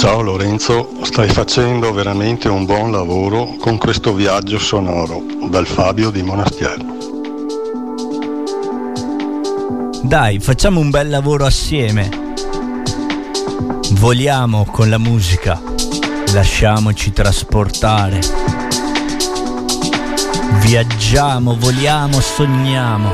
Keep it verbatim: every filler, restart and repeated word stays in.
Ciao Lorenzo, stai facendo veramente un buon lavoro con questo viaggio sonoro. Dal Fabio di Monastiello. Dai, facciamo un bel lavoro assieme. Voliamo con la musica, lasciamoci trasportare. Viaggiamo, voliamo, sogniamo.